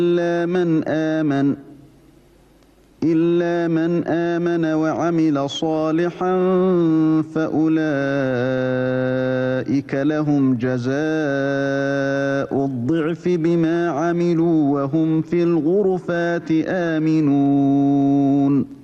إلا من آمن وعمل صالحا فأولئك لهم جزاء الضعف بما عملوا وهم في الغرفات آمنون